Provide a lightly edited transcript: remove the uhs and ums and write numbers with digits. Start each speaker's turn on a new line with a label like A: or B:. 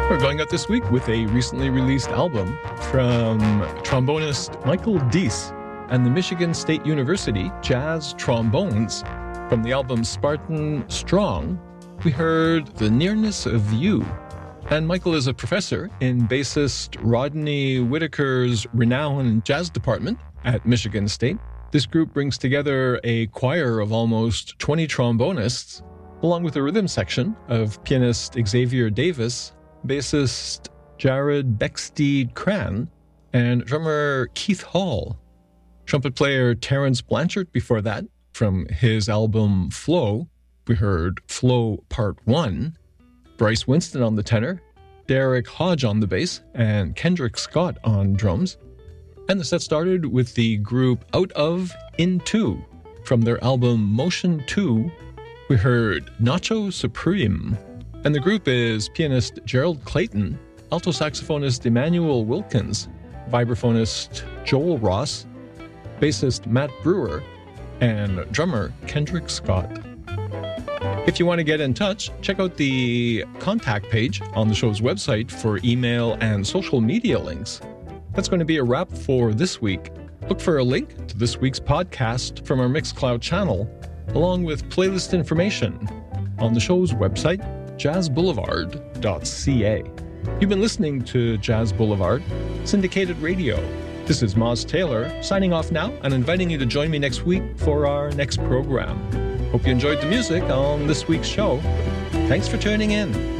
A: We're going out this week with a recently released album from trombonist Michael Deese and the Michigan State University Jazz Trombones. From the album Spartan Strong, we heard The Nearness of You. And Michael is a professor in bassist Rodney Whitaker's renowned jazz department at Michigan State. This group brings together a choir of almost 20 trombonists, along with a rhythm section of pianist Xavier Davis, bassist Jared Becksteed-Cran, and drummer Keith Hall. Trumpet player Terrence Blanchard before that. From his album Flow, we heard Flow Part 1. Bryce Winston on the tenor, Derek Hodge on the bass, and Kendrick Scott on drums. And the set started with the group Out of Into. From their album Motion 2, we heard Nacho Supreme. And the group is pianist Gerald Clayton, alto saxophonist Emmanuel Wilkins, vibraphonist Joel Ross, bassist Matt Brewer, and drummer Kendrick Scott. If you want to get in touch, check out the contact page on the show's website for email and social media links. That's going to be a wrap for this week. Look for a link to this week's podcast from our Mixcloud channel, along with playlist information on the show's website, jazzboulevard.ca. You've been listening to Jazz Boulevard, syndicated radio. This is Moz Taylor, signing off now and inviting you to join me next week for our next program. Hope you enjoyed the music on this week's show. Thanks for tuning in.